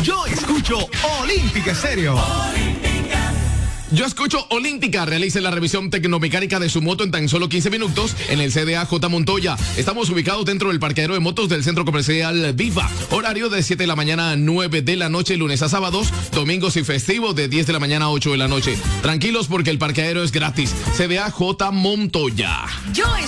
Yo escucho Olímpica Estéreo. Yo escucho Olímpica. Realice la revisión tecnomecánica de su moto en tan solo 15 minutos en el CDA J. Montoya. Estamos ubicados dentro del parqueadero de motos del Centro Comercial Viva. Horario de 7 de la mañana a 9 de la noche, lunes a sábados, domingos y festivos de 10 de la mañana a 8 de la noche. Tranquilos porque el parqueadero es gratis. CDA J. Montoya.